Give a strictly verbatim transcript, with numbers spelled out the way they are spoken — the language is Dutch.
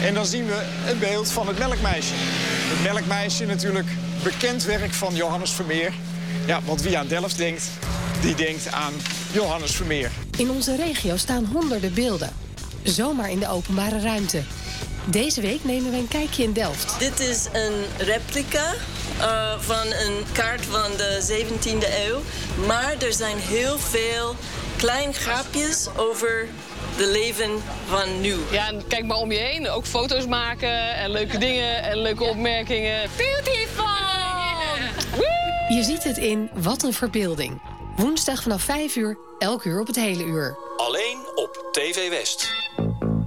En dan zien we een beeld van het Melkmeisje. Het Melkmeisje natuurlijk bekend werk van Johannes Vermeer. Ja, want wie aan Delft denkt, die denkt aan Johannes Vermeer. In onze regio staan honderden beelden. Zomaar in de openbare ruimte. Deze week nemen we een kijkje in Delft. Dit is een replica uh, van een kaart van de zeventiende eeuw. Maar er zijn heel veel kleine grapjes over de leven van nu. Ja, en kijk maar om je heen. Ook foto's maken en leuke dingen en leuke opmerkingen. Beautiful! Je ziet het in Wat een Verbeelding. Woensdag vanaf vijf uur, elk uur op het hele uur. Alleen op T V West.